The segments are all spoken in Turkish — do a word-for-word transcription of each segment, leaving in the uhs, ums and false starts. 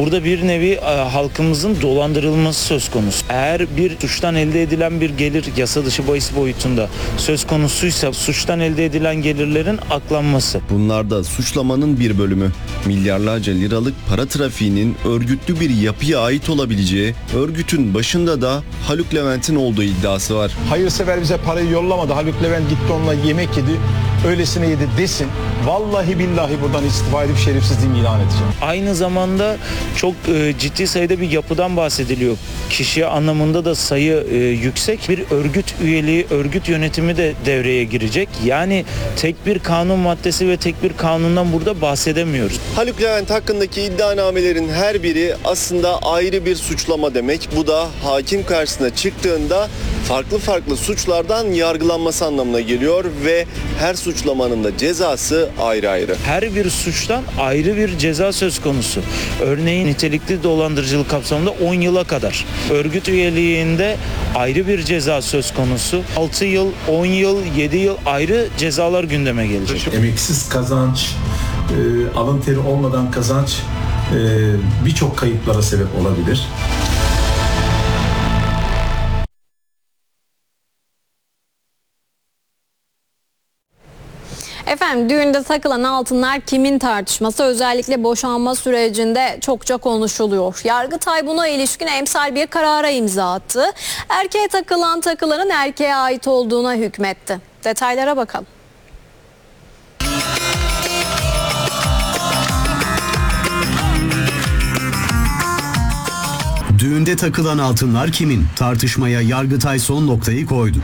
Burada bir nevi e, halkımızın dolandırılması söz konusu. Eğer bir suçtan elde edilen bir gelir yasa dışı bahis boyutunda söz konusuysa suçtan elde edilen gelirlerin aklanması. Bunlar da suçlamanın bir bölümü. Milyarlarca liralık para trafiğinin örgütlü bir yapıya ait olabileceği, örgütün başında da Haluk Levent'in olduğu iddiası var. Hayırsever bize parayı yollamadı. Haluk Levent gitti onunla yemek yedi. Öylesine yedi desin. Vallahi billahi buradan istifa edip şerefsizliğimi ilan edeceğim. Aynı zamanda çok e, ciddi sayıda bir yapıdan bahsediliyor. Kişi anlamında da sayı e, yüksek. Bir örgüt üyeliği, örgüt yönetimi de devreye girecek. Yani tek bir kanun maddesi ve tek bir kanundan burada bahsedemiyoruz. Haluk Levent hakkındaki iddianamelerin her biri aslında ayrı bir suçlama demek. Bu da hakim karşısına çıktığında farklı farklı suçlardan yargılanması anlamına geliyor ve her suçlamanın da cezası ayrı ayrı. Her bir suçtan ayrı bir ceza söz konusu. Örneğin nitelikli dolandırıcılık kapsamında on yıla kadar. Örgüt üyeliğinde ayrı bir ceza söz konusu. altı yıl, on yıl, yedi yıl ayrı cezalar gündeme gelecek. Emeksiz kazanç, e, alın teri olmadan kazanç e, birçok kayıplara sebep olabilir. Efendim düğünde takılan altınlar kimin tartışması özellikle boşanma sürecinde çokça konuşuluyor. Yargıtay buna ilişkin emsal bir karara imza attı. Erkeğe takılan takıların erkeğe ait olduğuna hükmetti. Detaylara bakalım. Düğünde takılan altınlar kimin? Tartışmaya Yargıtay son noktayı koydu.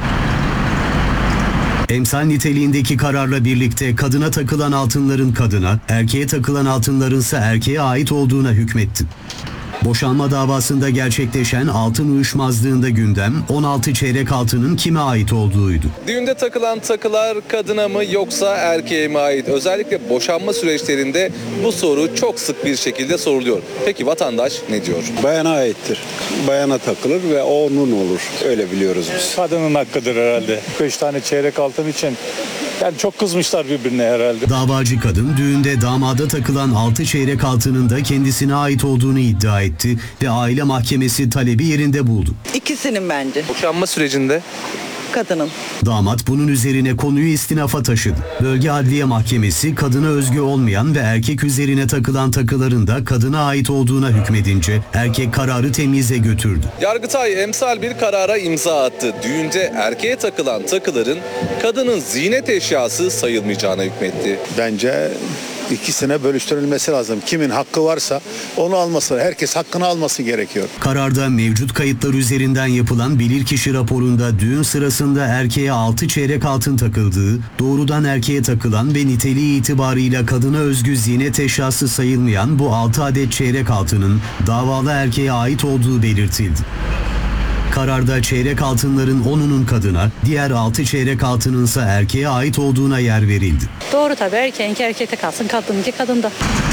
Emsal niteliğindeki kararla birlikte kadına takılan altınların kadına, erkeğe takılan altınlarınsa erkeğe ait olduğuna hükmetti. Boşanma davasında gerçekleşen altın uyuşmazlığında gündem on altı çeyrek altının kime ait olduğuydu. Düğünde takılan takılar kadına mı yoksa erkeğe mi ait? Özellikle boşanma süreçlerinde bu soru çok sık bir şekilde soruluyor. Peki vatandaş ne diyor? Bayana aittir. Bayana takılır ve o onun olur. Öyle biliyoruz biz. Kadının hakkıdır herhalde. beş tane çeyrek altın için. Yani çok kızmışlar birbirine herhalde. Davacı kadın düğünde damada takılan altı çeyrek altının da kendisine ait olduğunu iddia etti ve aile mahkemesi talebi yerinde buldu. İkisinin bence. Boşanma sürecinde Kadının. Damat bunun üzerine konuyu istinafa taşıdı. Bölge Adliye Mahkemesi kadına özgü olmayan ve erkek üzerine takılan takıların da kadına ait olduğuna hükmedince erkek kararı temyize götürdü. Yargıtay emsal bir karara imza attı. Düğünde erkeğe takılan takıların kadının ziynet eşyası sayılmayacağına hükmetti. Bence ikisine bölüştürülmesi lazım. Kimin hakkı varsa onu alması, herkes hakkını alması gerekiyor. Kararda mevcut kayıtlar üzerinden yapılan bilirkişi raporunda düğün sırasında erkeğe altı çeyrek altın takıldığı, doğrudan erkeğe takılan ve niteliği itibarıyla kadına özgü ziynet eşyası sayılmayan bu altı adet çeyrek altının davalı erkeğe ait olduğu belirtildi. Kararda çeyrek altınların onunun kadına, diğer altı çeyrek altınınsa erkeğe ait olduğuna yer verildi. Doğru tabii, erkeğinki erkekte kalsın, kadınınki kadında.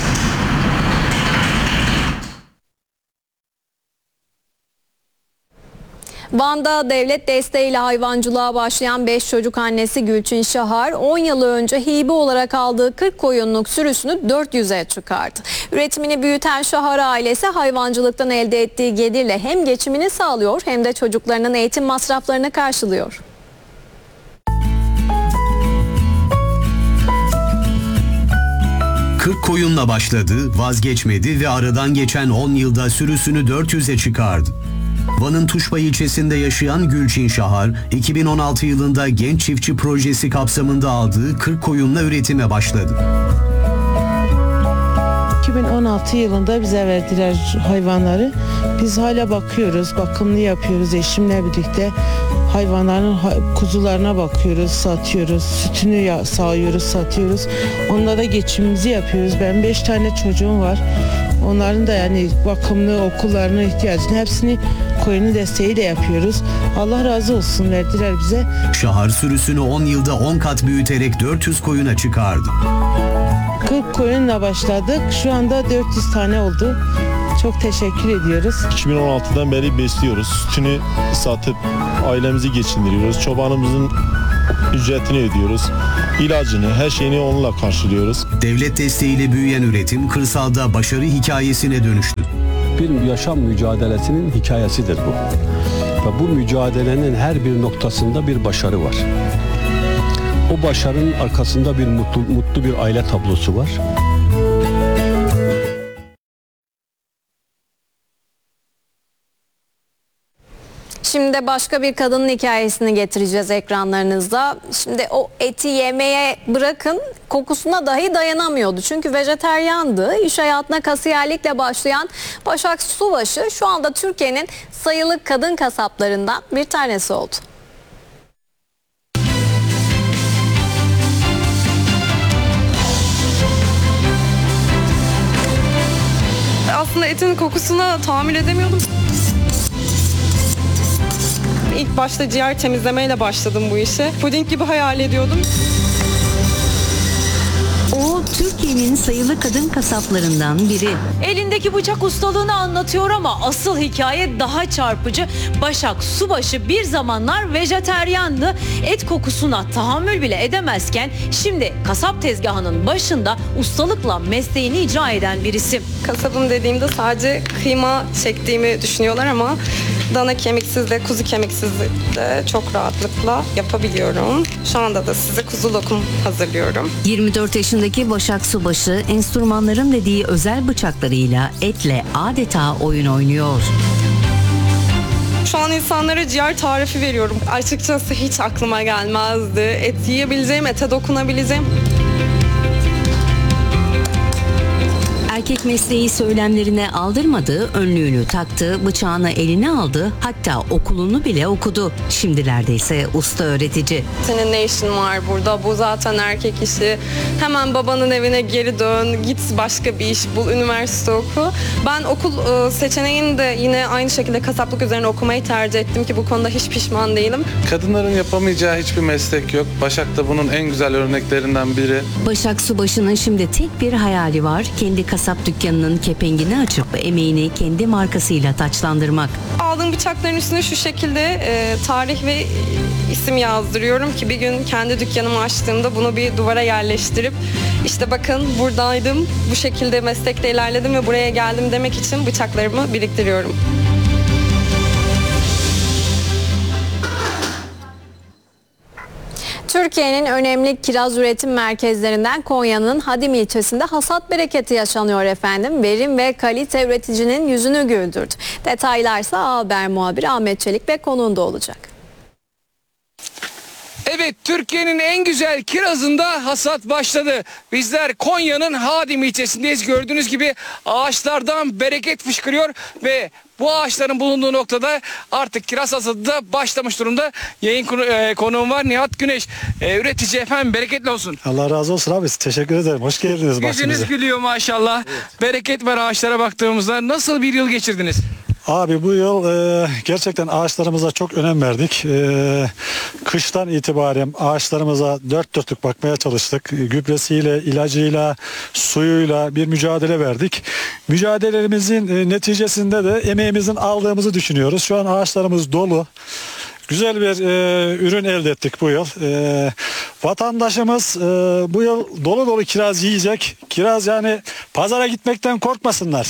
Van'da devlet desteğiyle hayvancılığa başlayan beş çocuk annesi Gülçin Şahar on yıl önce hibe olarak aldığı kırk koyunluk sürüsünü dört yüze çıkardı. Üretimini büyüten Şahar ailesi hayvancılıktan elde ettiği gelirle hem geçimini sağlıyor hem de çocuklarının eğitim masraflarını karşılıyor. kırk koyunla başladı, vazgeçmedi ve aradan geçen on yılda sürüsünü dört yüze çıkardı. Van'ın Tuşba ilçesinde yaşayan Gülçin Şahar, iki bin on altı yılında Genç Çiftçi Projesi kapsamında aldığı kırk koyunla üretime başladı. iki bin on altı yılında bize verdiler hayvanları. Biz hala bakıyoruz, bakımını yapıyoruz eşimle birlikte. Hayvanların kuzularına bakıyoruz, satıyoruz, sütünü sağıyoruz, satıyoruz. Onunla da geçimimizi yapıyoruz. Ben beş tane çocuğum var. Onların da yani bakımını, okullarına ihtiyacını hepsini koyunu desteğiyle yapıyoruz. Allah razı olsun, verdiler bize. Şahar sürüsünü on yılda on kat büyüterek dört yüz koyuna çıkardı. kırk koyunla başladık. Şu anda dört yüz tane oldu. Çok teşekkür ediyoruz. iki bin on altıdan beri besliyoruz. Sütünü satıp ailemizi geçindiriyoruz. Çobanımızın ücretini ödüyoruz. İlacını, her şeyini onunla karşılıyoruz. Devlet desteğiyle büyüyen üretim kırsalda başarı hikayesine dönüştü. bir yaşam mücadelesinin hikayesidir bu. Ve bu mücadelenin her bir noktasında bir başarı var. O başarının arkasında bir mutlu, mutlu bir aile tablosu var. Şimdi de başka bir kadının hikayesini getireceğiz ekranlarınızda. Şimdi o eti yemeye bırakın, kokusuna dahi dayanamıyordu. Çünkü vejeteryandı. İş hayatına kasiyerlikle başlayan Başak Subaşı şu anda Türkiye'nin sayılı kadın kasaplarından bir tanesi oldu. Aslında etin kokusuna tahammül edemiyordum. İlk başta ciğer temizlemeyle başladım bu işe. Puding gibi hayal ediyordum. O Türkiye'nin sayılı kadın kasaplarından biri. Elindeki bıçak ustalığını anlatıyor ama asıl hikaye daha çarpıcı. Başak Subaşı bir zamanlar vejeteryandı. Et kokusuna tahammül bile edemezken şimdi kasap tezgahının başında ustalıkla mesleğini icra eden birisi. Kasabım dediğimde sadece kıyma çektiğimi düşünüyorlar ama dana kemiksiz de kuzu kemiksiz de çok rahatlıkla yapabiliyorum. Şu anda da size kuzu lokum hazırlıyorum. yirmi dört yaşındaki Başak Subaşı enstrümanların dediği özel bıçaklarıyla etle adeta oyun oynuyor. Şu an insanlara ciğer tarifi veriyorum. Açıkçası hiç aklıma gelmezdi. Et yiyebileceğim, ete dokunabileceğim. Erkek mesleği söylemlerine aldırmadı, önlüğünü taktı, bıçağını eline aldı, hatta okulunu bile okudu. Şimdilerde ise usta öğretici. Senin ne işin var burada? Bu zaten erkek işi. Hemen babanın evine geri dön, git başka bir iş bul, üniversite oku. Ben okul seçeneğini de yine aynı şekilde kasaplık üzerine okumayı tercih ettim ki bu konuda hiç pişman değilim. Kadınların yapamayacağı hiçbir meslek yok. Başak da bunun en güzel örneklerinden biri. Başak Subaşı'nın şimdi tek bir hayali var. Kendi kasap dükkanının kepengini açıp emeğini kendi markasıyla taçlandırmak. Aldığım bıçakların üstüne şu şekilde e, tarih ve isim yazdırıyorum ki bir gün kendi dükkanımı açtığımda bunu bir duvara yerleştirip işte bakın buradaydım, bu şekilde meslekte ilerledim ve buraya geldim demek için bıçaklarımı biriktiriyorum. Türkiye'nin önemli kiraz üretim merkezlerinden Konya'nın Hadim ilçesinde hasat bereketi yaşanıyor efendim. Verim ve kalite üreticinin yüzünü güldürdü. Detaylarsa A Haber muhabiri Ahmet Çelik ve konuğunda olacak. Evet, Türkiye'nin en güzel kirazında hasat başladı. Bizler Konya'nın Hadim ilçesindeyiz. Gördüğünüz gibi ağaçlardan bereket fışkırıyor ve bu ağaçların bulunduğu noktada artık kiraz hasadı da başlamış durumda. Yayın konu, e, konuğum var Nihat Güneş. E, üretici efendim, bereketli olsun. Allah razı olsun abi. Teşekkür ederim. Hoş geldiniz başımıza. Yüzünüz gülüyor maşallah. Evet. Bereket var ağaçlara baktığımızda. Nasıl bir yıl geçirdiniz? Abi bu yıl e, gerçekten ağaçlarımıza çok önem verdik. E, kıştan itibaren ağaçlarımıza dört dörtlük bakmaya çalıştık. Gübresiyle, ilacıyla, suyuyla bir mücadele verdik. Mücadelemizin e, neticesinde de emeğimizin aldığımızı düşünüyoruz. Şu an ağaçlarımız dolu. Güzel bir e, ürün elde ettik bu yıl. E, vatandaşımız e, bu yıl dolu dolu kiraz yiyecek. Kiraz yani pazara gitmekten korkmasınlar.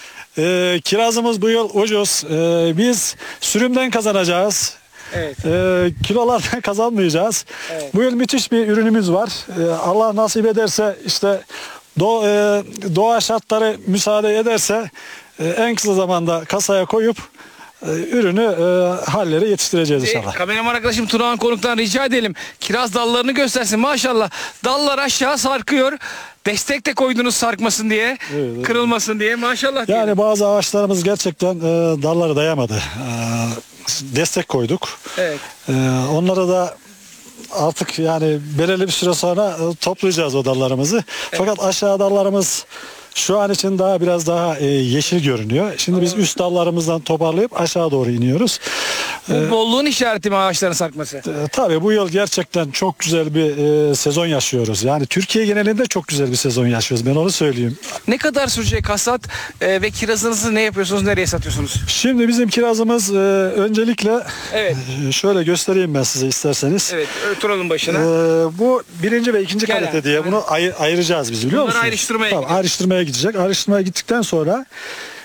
E, kirazımız bu yıl ucuz. E, biz sürümden kazanacağız. Evet. E, kilolardan kazanmayacağız. Evet. Bu yıl müthiş bir ürünümüz var. E, Allah nasip ederse işte do, e, doğa şartları müsaade ederse e, en kısa zamanda kasaya koyup e, ürünü e, hallere yetiştireceğiz inşallah. E, kameraman arkadaşım Tunağan konuktan rica edelim. Kiraz dallarını göstersin. Maşallah dallar aşağı sarkıyor. Destek de koydunuz sarkmasın diye, evet, evet. Kırılmasın diye maşallah. Yani diyelim. Bazı ağaçlarımız gerçekten e, dalları dayamadı. E, destek koyduk. Evet. E, onlara da artık yani belirli bir süre sonra e, toplayacağız o dallarımızı. Evet. Fakat aşağı dallarımız şu an için daha biraz daha e, yeşil görünüyor. Şimdi biz üst dallarımızdan toparlayıp aşağı doğru iniyoruz. Bu bolluğun işareti mi ağaçların sarkması? E, tabii bu yıl gerçekten çok güzel bir e, sezon yaşıyoruz. Yani Türkiye genelinde çok güzel bir sezon yaşıyoruz. Ben onu söyleyeyim. Ne kadar sürecek hasat e, ve kirazınızı ne yapıyorsunuz, nereye satıyorsunuz? Şimdi bizim kirazımız e, öncelikle evet. e, şöyle göstereyim ben size isterseniz. Evet, oturalım başına. E, bu birinci ve ikinci Gel kalite yani. diye bunu ay- ayıracağız biz biliyor Bunları musunuz? ayrıştırmaya tamam, gidiyor. ayrıştırmaya gidecek. Ayrıştırmaya gittikten sonra